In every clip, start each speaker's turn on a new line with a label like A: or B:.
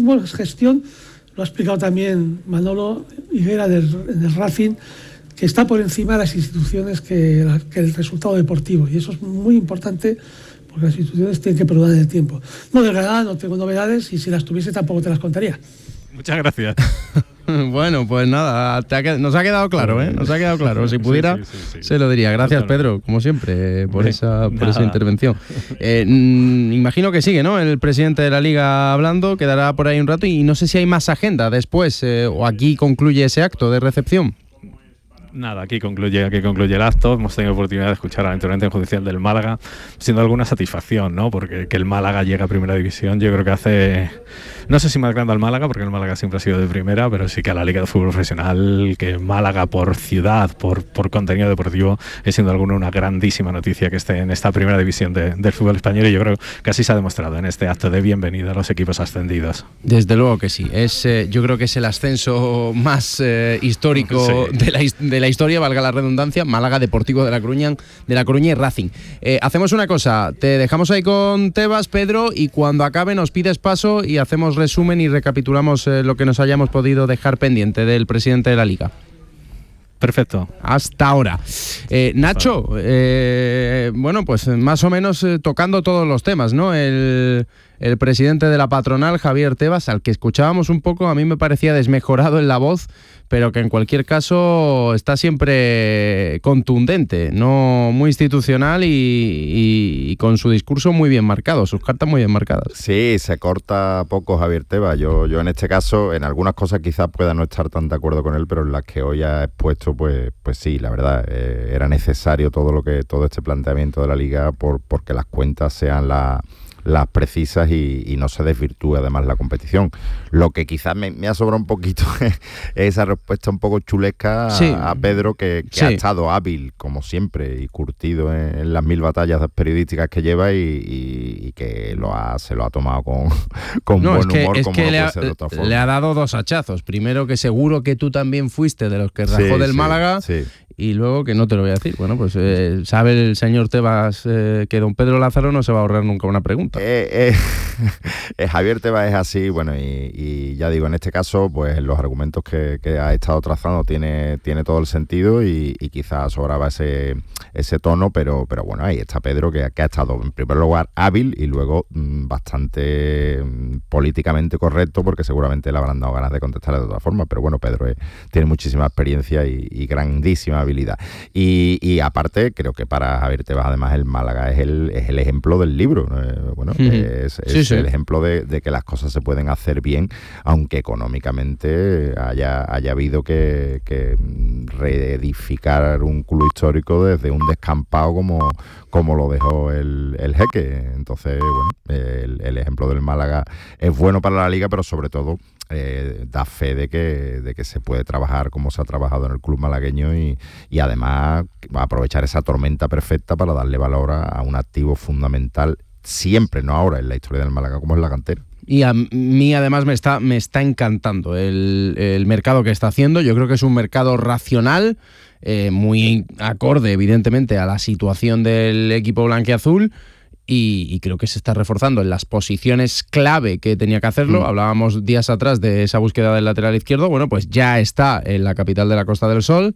A: fútbol es gestión, lo ha explicado también Manolo Higuera del Racing, que está por encima de las instituciones que el resultado deportivo, y eso es muy importante porque las instituciones tienen que perdurar en el tiempo. No, de verdad, no tengo novedades, y si las tuviese tampoco te las contaría.
B: Muchas gracias.
C: Bueno, pues nada, nos ha quedado claro, ¿eh? Nos ha quedado claro. Si pudiera, sí. Se lo diría. Gracias, Pedro, como siempre, por esa intervención. Imagino que sigue, ¿no? El presidente de la Liga hablando, quedará por ahí un rato, y no sé si hay más agenda después, o aquí concluye ese acto de recepción.
B: Nada, aquí concluye el acto. Hemos tenido oportunidad de escuchar a la intervención judicial del Málaga, siendo alguna satisfacción, ¿no? Porque que el Málaga llegue a Primera División, yo creo que hace, no sé si más grande al Málaga, porque el Málaga siempre ha sido de primera, pero sí que a la Liga de Fútbol Profesional, que Málaga por ciudad, por contenido deportivo, es siendo alguna una grandísima noticia que esté en esta Primera División del fútbol español, y yo creo que así se ha demostrado en este acto de bienvenida a los equipos ascendidos.
C: Desde luego que sí. Yo creo que es el ascenso más histórico de la historia, valga la redundancia. Málaga, Deportivo de La Coruña y Racing. Hacemos una cosa, te dejamos ahí con Tebas, Pedro, y cuando acabe nos pides paso y hacemos resumen y recapitulamos lo que nos hayamos podido dejar pendiente del presidente de la Liga.
B: Perfecto.
C: Hasta ahora. Nacho, bueno, pues más o menos tocando todos los temas, ¿no? El presidente de la patronal, Javier Tebas, al que escuchábamos un poco, a mí me parecía desmejorado en la voz, pero que en cualquier caso está siempre contundente, no muy institucional, y con su discurso muy bien marcado, sus cartas muy bien marcadas.
D: Sí, se corta poco Javier Tebas. Yo en este caso, en algunas cosas quizás pueda no estar tan de acuerdo con él, pero en las que hoy ha expuesto, pues sí, la verdad, era necesario todo este planteamiento de la Liga porque las cuentas sean las precisas y no se desvirtúe además la competición. Lo que quizás me ha sobrado un poquito es esa respuesta un poco chulesca a Pedro, que ha estado hábil como siempre y curtido en las 1000 batallas periodísticas que lleva, y que se lo ha tomado con buen humor, como no puede ser de otra forma.
C: Le ha dado dos hachazos. Primero, que seguro que tú también fuiste de los que rajó del Málaga. Sí. Y luego, que no te lo voy a decir. Bueno, pues sabe el señor Tebas que don Pedro Lázaro no se va a ahorrar nunca una pregunta.
D: Javier Tebas es así, bueno, y ya digo, en este caso, pues los argumentos que ha estado trazando tiene todo el sentido, y quizás sobraba ese tono, pero bueno, ahí está Pedro, que ha estado en primer lugar hábil y luego bastante políticamente correcto, porque seguramente le habrán dado ganas de contestarle de otra forma, pero bueno, Pedro tiene muchísima experiencia y grandísima habilidad. Y aparte, creo que para Javier Tebas, además, el Málaga es el ejemplo del libro. Es el ejemplo de que las cosas se pueden hacer bien, aunque económicamente haya habido que reedificar un club histórico desde un descampado como lo dejó el jeque. Entonces, bueno, el ejemplo del Málaga es bueno para la Liga, pero sobre todo da fe de que se puede trabajar como se ha trabajado en el club malagueño, y además aprovechar esa tormenta perfecta para darle valor a un activo fundamental siempre, no ahora, en la historia del Málaga, como es la cantera.
C: Y a mí además me está encantando el mercado que está haciendo. Yo creo que es un mercado racional, muy acorde evidentemente a la situación del equipo blanquiazul, y creo que se está reforzando en las posiciones clave que tenía que hacerlo. Hablábamos días atrás de esa búsqueda del lateral izquierdo. Bueno, pues ya está en la capital de la Costa del Sol,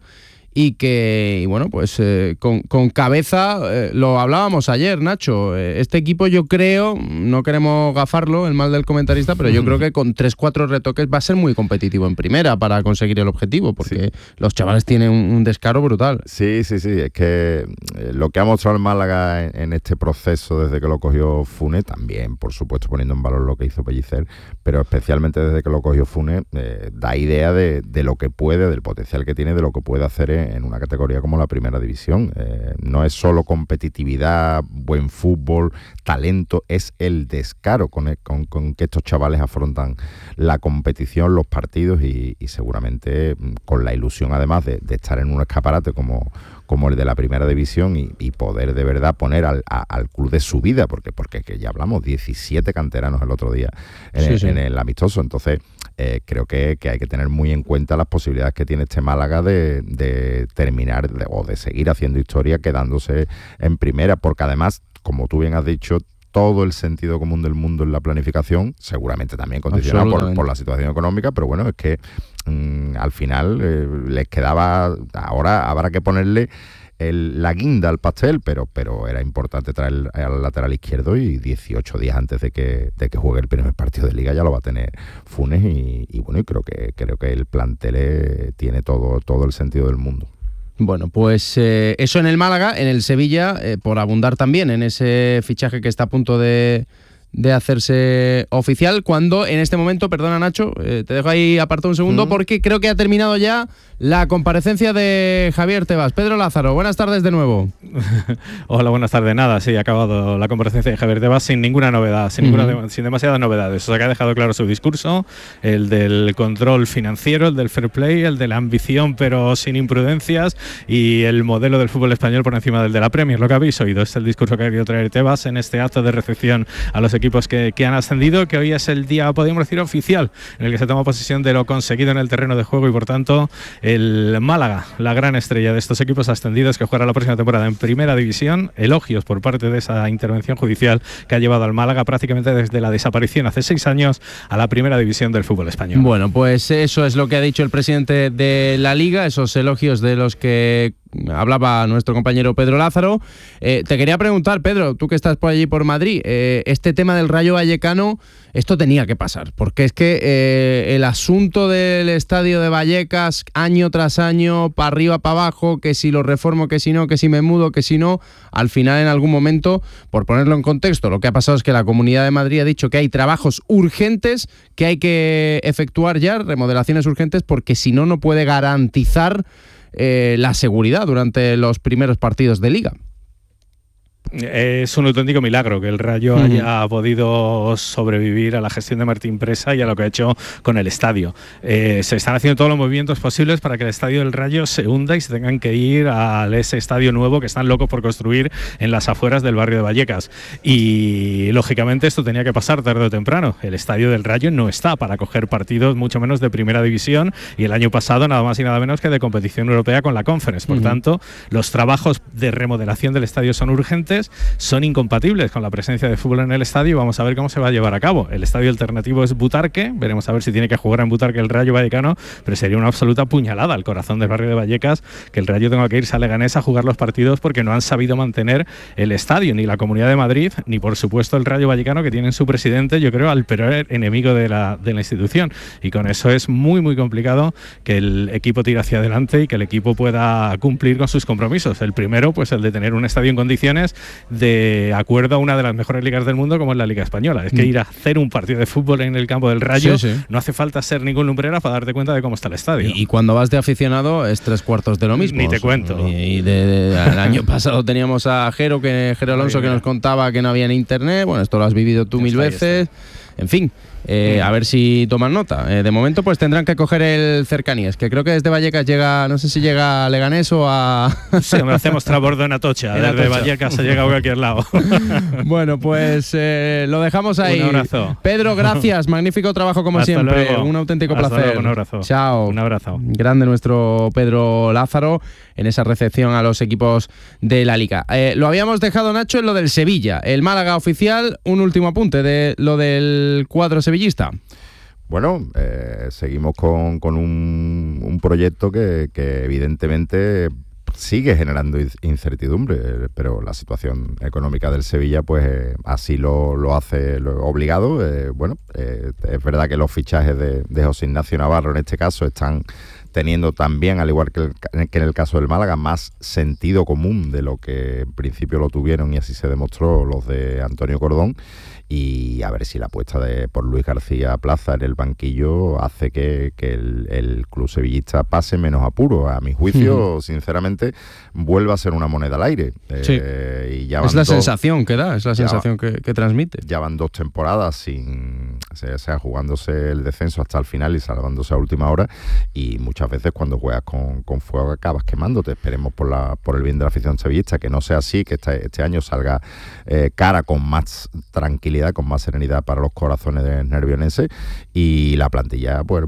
C: y bueno, pues con cabeza, lo hablábamos ayer, Nacho, este equipo, yo creo, no queremos gafarlo, el mal del comentarista, pero yo creo que con 3-4 retoques va a ser muy competitivo en primera para conseguir el objetivo, porque los chavales tienen un descaro brutal.
D: Sí, es que lo que ha mostrado el Málaga en este proceso desde que lo cogió Funes, también por supuesto poniendo en valor lo que hizo Pellicer, pero especialmente desde que lo cogió Funes, da idea de lo que puede, del potencial que tiene, de lo que puede hacer en una categoría como la Primera División. No es solo competitividad, buen fútbol, talento, es el descaro con que estos chavales afrontan la competición, los partidos, y seguramente con la ilusión además de estar en un escaparate como el de la Primera División, y poder de verdad poner al club de su vida, porque que ya hablamos, 17 canteranos el otro día en el amistoso. Entonces creo que hay que tener muy en cuenta las posibilidades que tiene este Málaga de terminar o de seguir haciendo historia quedándose en primera, porque además, como tú bien has dicho, todo el sentido común del mundo en la planificación, seguramente también condicionado por la situación económica, pero bueno, es que al final les quedaba, ahora habrá que ponerle la guinda al pastel, pero era importante traer al lateral izquierdo, y 18 días antes de que juegue el primer partido de Liga ya lo va a tener Funes, y bueno, y creo que el plantel tiene todo el sentido del mundo.
C: Bueno, pues eso en el Málaga. En el Sevilla, por abundar también en ese fichaje que está a punto de hacerse oficial, cuando en este momento, perdona Nacho, te dejo ahí apartado un segundo, porque creo que ha terminado ya la comparecencia de Javier Tebas. Pedro Lázaro, buenas tardes de nuevo.
B: Hola, buenas tardes. Nada, sí, ha acabado la comparecencia de Javier Tebas sin ninguna novedad, sin demasiadas novedades. O sea, que ha dejado claro su discurso, el del control financiero, el del fair play, el de la ambición pero sin imprudencias, y el modelo del fútbol español por encima del de la Premier. Lo que habéis oído es el discurso que ha querido traer Tebas en este acto de recepción a los equipos que han ascendido, que hoy es el día, podríamos decir, oficial, en el que se toma posesión de lo conseguido en el terreno de juego, y por tanto el Málaga, la gran estrella de estos equipos ascendidos, que jugará la próxima temporada en Primera División. Elogios por parte de esa intervención judicial que ha llevado al Málaga prácticamente desde la desaparición hace 6 años a la Primera División del fútbol español.
C: Bueno, pues eso es lo que ha dicho el presidente de la Liga, esos elogios de los que hablaba nuestro compañero Pedro Lázaro. Te quería preguntar, Pedro, tú que estás por allí por Madrid, este tema del Rayo Vallecano, esto tenía que pasar, porque es que el asunto del estadio de Vallecas, año tras año, para arriba, para abajo, que si lo reformo, que si no, que si me mudo, que si no, al final en algún momento, por ponerlo en contexto, lo que ha pasado es que la Comunidad de Madrid ha dicho que hay trabajos urgentes que hay que efectuar ya, remodelaciones urgentes, porque si no, no puede garantizar la seguridad durante los primeros partidos de Liga.
B: Es un auténtico milagro que el Rayo haya podido sobrevivir a la gestión de Martín Presa y a lo que ha hecho con el estadio. Se están haciendo todos los movimientos posibles para que el estadio del Rayo se hunda y se tengan que ir a ese estadio nuevo que están locos por construir en las afueras del barrio de Vallecas. Y lógicamente esto tenía que pasar tarde o temprano. El estadio del Rayo no está para coger partidos, mucho menos de Primera División, y el año pasado nada más y nada menos que de competición europea con la Conference. Por tanto, los trabajos de remodelación del estadio son urgentes, son incompatibles con la presencia de fútbol en el estadio. Vamos a ver cómo se va a llevar a cabo. El estadio alternativo es Butarque, veremos a ver si tiene que jugar en Butarque el Rayo Vallecano, pero sería una absoluta puñalada al corazón del barrio de Vallecas que el Rayo tenga que irse a Leganés a jugar los partidos porque no han sabido mantener el estadio, ni la Comunidad de Madrid, ni por supuesto el Rayo Vallecano, que tiene en su presidente, yo creo, al peor enemigo de la institución, y con eso es muy muy complicado que el equipo tire hacia adelante y que el equipo pueda cumplir con sus compromisos. El primero, pues el de tener un estadio en condiciones de acuerdo a una de las mejores ligas del mundo, como es la Liga Española. Es que ir a hacer un partido de fútbol en el campo del Rayo, no hace falta ser ningún lumbrera para darte cuenta de cómo está el estadio. Y
C: cuando vas de aficionado es 3/4 de lo mismo.
B: Ni te cuento.
C: Y el año pasado teníamos a Jero Alonso, que nos contaba que no había en internet. Bueno, esto lo has vivido tú mil veces. En fin. A ver si toman nota. De momento pues tendrán que coger el Cercanías, que creo que desde Vallecas llega, no sé si llega a Leganés o a...
B: Sí, me hacemos transbordo en Atocha. Desde Vallecas se llega a cualquier lado.
C: Bueno, pues lo dejamos ahí.
B: Un abrazo.
C: Pedro, gracias. Magnífico trabajo como
B: Hasta
C: siempre.
B: Luego.
C: Un auténtico
B: Hasta
C: placer.
B: Luego, un abrazo.
C: Chao.
B: Un abrazo.
C: Grande nuestro Pedro Lázaro en esa recepción a los equipos de la Liga. Lo habíamos dejado, Nacho, en lo del Sevilla. El Málaga oficial. Un último apunte de lo del cuadro sevillista.
D: Bueno, seguimos con un proyecto que evidentemente sigue generando incertidumbre, pero la situación económica del Sevilla pues así lo hace obligado. Es verdad que los fichajes de José Ignacio Navarro en este caso están teniendo también, al igual que en el caso del Málaga, más sentido común de lo que en principio lo tuvieron, y así se demostró los de Antonio Cordón. Y a ver si la apuesta por Luis García Plaza en el banquillo hace que el club sevillista pase menos apuro. A mi juicio, sinceramente, vuelve a ser una moneda al aire. Y ya
C: es la sensación que da, es la sensación que transmite.
D: Ya van 2 temporadas jugándose el descenso hasta el final y salvándose a última hora, y muchas veces cuando juegas con fuego acabas quemándote. Esperemos por el bien de la afición sevillista que no sea así, que este año salga cara con más tranquilidad, con más serenidad para los corazones nervionenses, y la plantilla, pues bueno,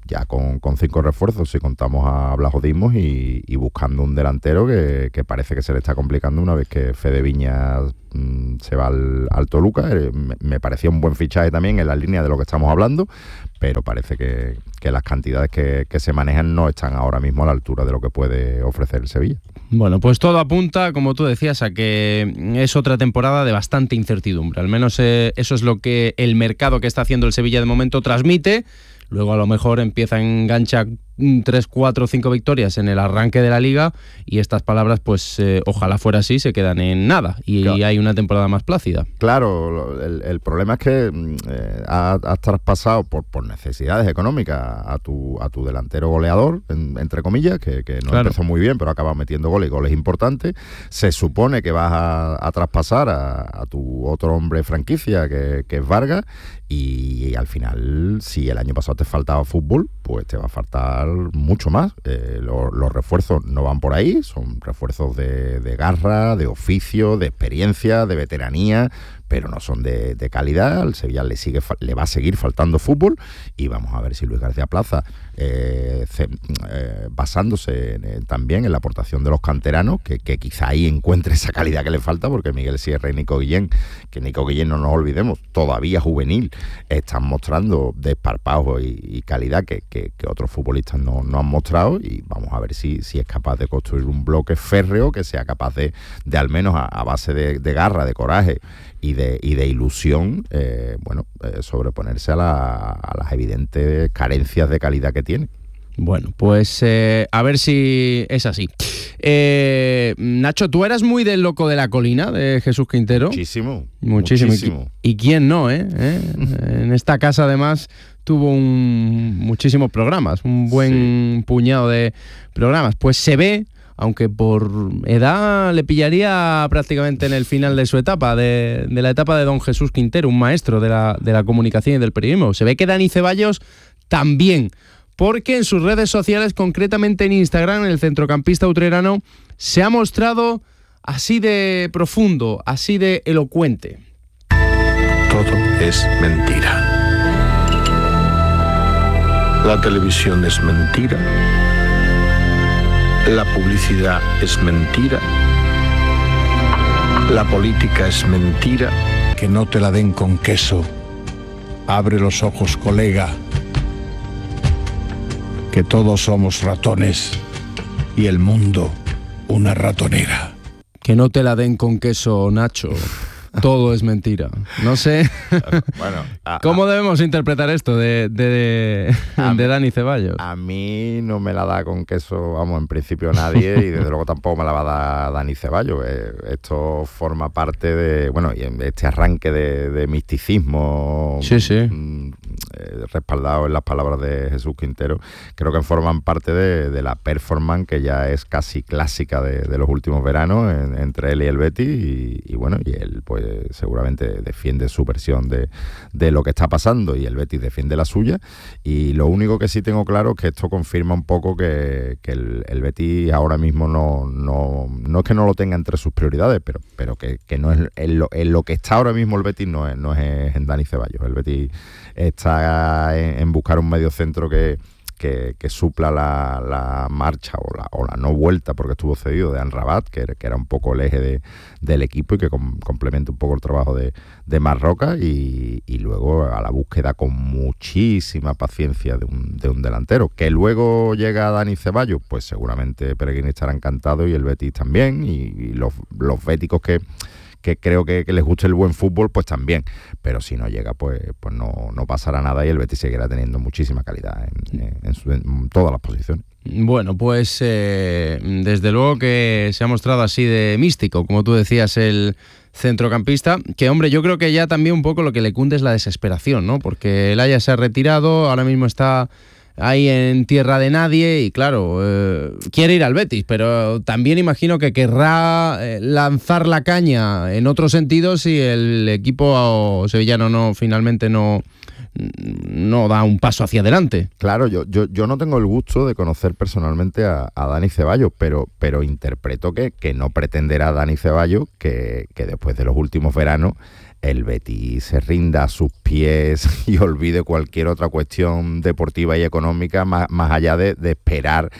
D: ya con 5 refuerzos, si contamos a Blajo Dimos, y buscando un delantero que parece que se le está complicando una vez que Fede Viñas se va al Toluca. Me parecía un buen fichaje también en la línea de lo que estamos hablando, pero parece que las cantidades que se manejan no están ahora mismo a la altura de lo que puede ofrecer el Sevilla.
C: Bueno, pues todo apunta, como tú decías, a que es otra temporada de bastante incertidumbre. Al menos eso es lo que el mercado que está haciendo el Sevilla de momento transmite. Luego a lo mejor empieza a enganchar 3, 4, 5 victorias en el arranque de la Liga, y estas palabras, pues ojalá fuera así, se quedan en nada y claro, hay una temporada más plácida.
D: Claro, el problema es que has traspasado por necesidades económicas a tu delantero goleador, entre comillas, que no claro, empezó muy bien, pero ha acabado metiendo goles importantes. Se supone que vas a traspasar a tu otro hombre franquicia, que es Vargas, y al final, si el año pasado te faltaba fútbol, pues te va a faltar mucho más. Los refuerzos no van por ahí, son refuerzos de garra, de oficio, de experiencia, de veteranía, pero no son de calidad. Al Sevilla le va a seguir faltando fútbol, y vamos a ver si Luis García Plaza, basándose también en la aportación de los canteranos, que quizá ahí encuentre esa calidad que le falta, porque Miguel Sierra y Nico Guillén, que Nico Guillén, no nos olvidemos, todavía juvenil, están mostrando desparpajo y calidad que otros futbolistas no han mostrado, y vamos a ver si es capaz de construir un bloque férreo que sea capaz de al menos a base de garra, de coraje y de ilusión, sobreponerse a las evidentes carencias de calidad que tiene.
C: Bueno, pues a ver si es así. Nacho, ¿tú eras muy del Loco de la Colina, de Jesús Quintero? Muchísimo. ¿Y quién no, En esta casa, además, tuvo muchísimos programas, un buen puñado de programas. Pues se ve, aunque por edad le pillaría prácticamente en el final de su etapa, de la etapa de don Jesús Quintero, un maestro de la comunicación y del periodismo. Se ve que Dani Ceballos también, porque en sus redes sociales, concretamente en Instagram, el centrocampista utrerano se ha mostrado así de profundo, así de elocuente.
E: Todo es mentira. La televisión es mentira. La publicidad es mentira. La política es mentira.
F: Que no te la den con queso. Abre los ojos, colega. Que todos somos ratones y el mundo una ratonera.
C: Que no te la den con queso, Nacho. Todo es mentira. No sé. Bueno, ¿cómo debemos interpretar esto de Dani Ceballos?
D: A mí no me la da con queso, vamos, en principio nadie, y desde luego tampoco me la va a dar Dani Ceballos. Esto forma parte de, y este arranque de misticismo.
C: Sí.
D: Respaldado en las palabras de Jesús Quintero, creo que forman parte de la performance que ya es casi clásica de los últimos veranos entre él y el Betis, y él pues seguramente defiende su versión de lo que está pasando, y el Betis defiende la suya, y lo único que sí tengo claro es que esto confirma un poco que el Betis ahora mismo no es que no lo tenga entre sus prioridades, pero que no es en lo que está ahora mismo el Betis no es en Dani Ceballos. El Betis está en buscar un mediocentro que supla la marcha o la no vuelta, porque estuvo cedido, de Amrabat, que era un poco el eje del equipo, y que complemente un poco el trabajo de Marroca, y luego a la búsqueda con muchísima paciencia de un delantero. Que luego llega Dani Ceballos, pues seguramente Peregrini estará encantado, y el Betis también, y los béticos que creo que les guste el buen fútbol, pues también, pero si no llega, pues no pasará nada, y el Betis seguirá teniendo muchísima calidad en todas las posiciones.
C: Bueno, pues desde luego que se ha mostrado así de místico, como tú decías, el centrocampista, que hombre, yo creo que ya también un poco lo que le cunde es la desesperación, ¿no? Porque el Ajax se ha retirado, ahora mismo está ahí en tierra de nadie, y claro, quiere ir al Betis, pero también imagino que querrá lanzar la caña en otro sentido si el equipo sevillano finalmente no da un paso hacia adelante.
D: Claro, yo no tengo el gusto de conocer personalmente a Dani Ceballos, pero interpreto que no pretenderá Dani Ceballos que después de los últimos veranos el Betis se rinda a sus pies y olvide cualquier otra cuestión deportiva y económica más allá de esperar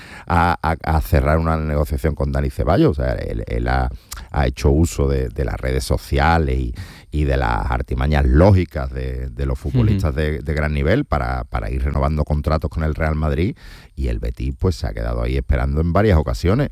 D: a cerrar una negociación con Dani Ceballos. O sea, él ha hecho uso de las redes sociales y de las artimañas lógicas de los futbolistas de gran nivel para ir renovando contratos con el Real Madrid, y el Betis pues se ha quedado ahí esperando en varias ocasiones,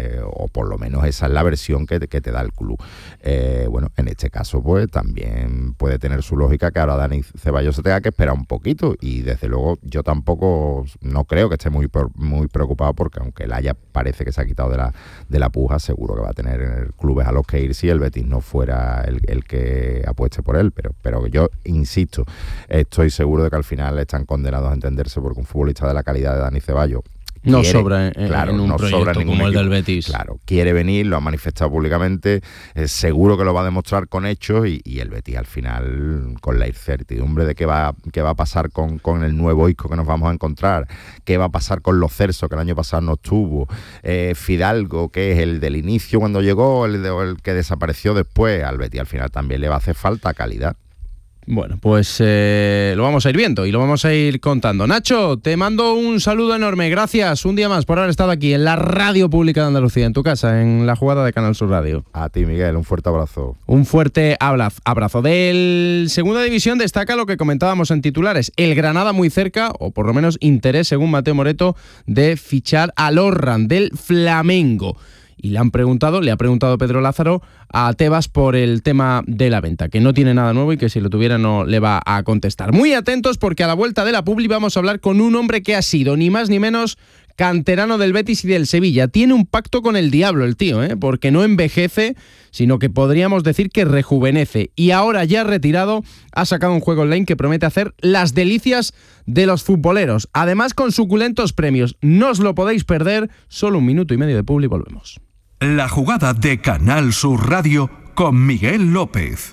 D: o por lo menos esa es la versión que te da el club. Bueno, en este caso pues también puede tener su lógica que ahora Dani Ceballos se tenga que esperar un poquito, y desde luego yo tampoco no creo que esté muy preocupado, porque aunque el Haya parece que se ha quitado de la puja, seguro que va a tener clubes a los que ir si el Betis no fuera el que apueste por él, pero yo insisto, estoy seguro de que al final están condenados a entenderse, porque un futbolista de la calidad de Dani Ceballos
C: no sobra en un proyecto como el del Betis.
D: Claro, quiere venir, lo ha manifestado públicamente, seguro que lo va a demostrar con hechos, y el Betis al final, con la incertidumbre de qué va a pasar con el nuevo Isco que nos vamos a encontrar, qué va a pasar con Lo Celso, que el año pasado no estuvo, Fidalgo, que es el del inicio cuando llegó, el que desapareció después, al Betis al final también le va a hacer falta calidad.
C: Bueno, pues lo vamos a ir viendo y lo vamos a ir contando. Nacho, te mando un saludo enorme. Gracias un día más por haber estado aquí en la Radio Pública de Andalucía, en tu casa, en la jugada de Canal Sur Radio.
D: A ti, Miguel, un fuerte abrazo.
C: Un fuerte abrazo. Del Segunda División destaca lo que comentábamos en titulares. El Granada muy cerca, o por lo menos interés, según Mateo Moreto, de fichar a Lorran del Flamengo. Y le ha preguntado Pedro Lázaro a Tebas por el tema de la venta, que no tiene nada nuevo y que si lo tuviera no le va a contestar. Muy atentos, porque a la vuelta de la publi vamos a hablar con un hombre que ha sido ni más ni menos canterano del Betis y del Sevilla. Tiene un pacto con el diablo el tío, porque no envejece, sino que podríamos decir que rejuvenece. Y ahora, ya retirado, ha sacado un juego online que promete hacer las delicias de los futboleros. Además, con suculentos premios. No os lo podéis perder. Solo 1 minuto y medio de publi y volvemos.
G: La jugada de Canal Sur Radio con Miguel López.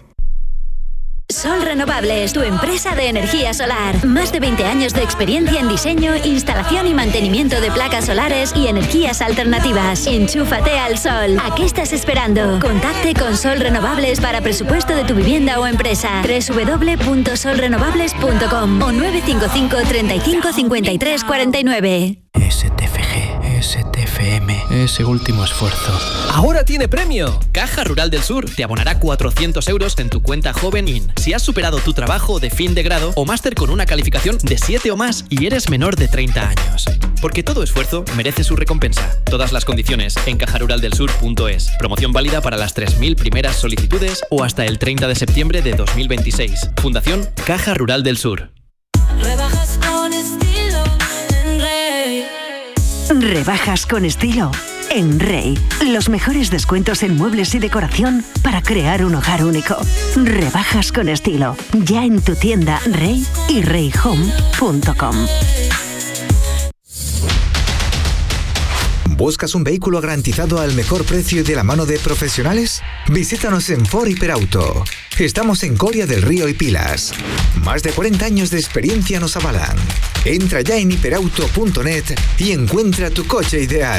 H: Sol Renovables, tu empresa de energía solar. Más de 20 años de experiencia en diseño, instalación y mantenimiento de placas solares y energías alternativas. Enchúfate al sol. ¿A qué estás esperando? Contacte con Sol Renovables para presupuesto de tu vivienda o empresa. www.solrenovables.com o 955 35 53 49.
I: STFM, ese último esfuerzo. ¡Ahora tiene premio! Caja Rural del Sur te abonará 400 euros en tu cuenta Joven In si has superado tu trabajo de fin de grado o máster con una calificación de 7 o más y eres menor de 30 años. Porque todo esfuerzo merece su recompensa. Todas las condiciones en cajaruraldelsur.es. Promoción válida para las 3.000 primeras solicitudes o hasta el 30 de septiembre de 2026. Fundación Caja Rural del Sur.
J: Rebajas con estilo en Rey.
K: Rebajas con estilo en Rey. Los mejores descuentos en muebles y decoración para crear un hogar único. Rebajas con estilo. Ya en tu tienda Rey y reyhome.com.
L: ¿Buscas un vehículo garantizado al mejor precio y de la mano de profesionales? Visítanos en Ford Hiperauto. Estamos en Coria del Río y Pilas. Más de 40 años de experiencia nos avalan. Entra ya en hiperauto.net y encuentra tu coche ideal.